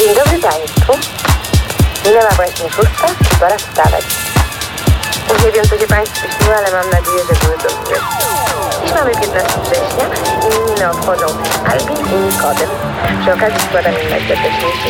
Dzień dobry Państwu. Minęła właśnie 6 i pora wstawać. Nie wiem, co się Państwu śniło, ale mam nadzieję, że były to sny. Dziś mamy 15 września i imieniny obchodzą Albin i Nikodem. Przy okazji składam im najserdeczniejsze